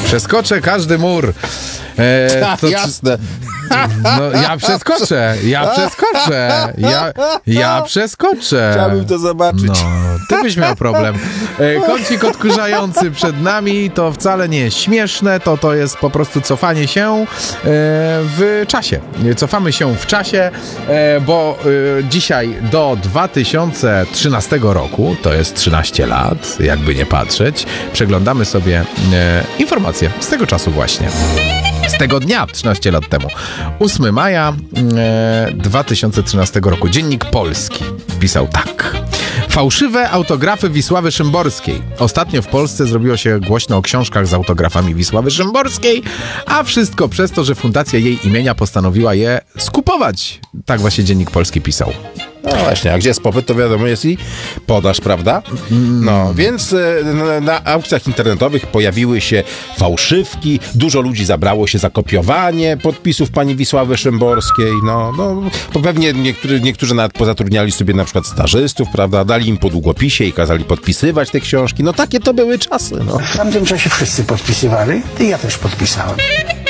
Przeskoczę każdy mur. Jasne. No, ja przeskoczę. Chciałbym to zobaczyć. No, ty byś miał problem. Kącik odkurzający przed nami to wcale nie jest śmieszne, to jest po prostu cofanie się w czasie. Cofamy się w czasie, bo dzisiaj do 2013 roku, to jest 13 lat, jakby nie patrzeć, przeglądamy sobie informacje z tego czasu właśnie. Z tego dnia, 13 lat temu, 8 maja 2013 roku, Dziennik Polski pisał tak. Fałszywe autografy Wisławy Szymborskiej. Ostatnio w Polsce zrobiło się głośno o książkach z autografami Wisławy Szymborskiej, a wszystko przez to, że fundacja jej imienia postanowiła je skupować. Tak właśnie Dziennik Polski pisał. No właśnie, a gdzie jest popyt, to wiadomo jest i podaż, prawda? No, więc na aukcjach internetowych pojawiły się fałszywki, dużo ludzi zabrało się za kopiowanie podpisów pani Wisławy Szymborskiej, no bo pewnie niektórzy nawet pozatrudniali sobie na przykład stażystów, prawda, dali im po długopisie i kazali podpisywać te książki, no takie to były czasy, no. W tamtym czasie wszyscy podpisywali i ja też podpisałem.